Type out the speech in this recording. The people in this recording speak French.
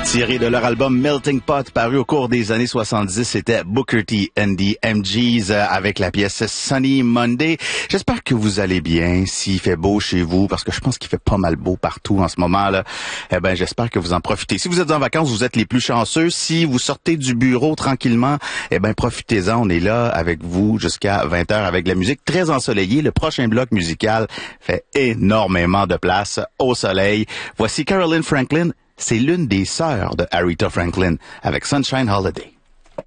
Tiré de leur album Melting Pot, paru au cours des années 70, c'était Booker T and the MGs avec la pièce Sunny Monday. J'espère que vous allez bien, s'il fait beau chez vous, parce que je pense qu'il fait pas mal beau partout en ce moment-là. Eh ben, j'espère que vous en profitez. Si vous êtes en vacances, vous êtes les plus chanceux. Si vous sortez du bureau tranquillement, eh ben, profitez-en. On est là avec vous jusqu'à 20h avec la musique très ensoleillée. Le prochain bloc musical fait énormément de place au soleil. Voici Caroline Franklin. C'est l'une des sœurs de Aretha Franklin avec Sunshine Holiday.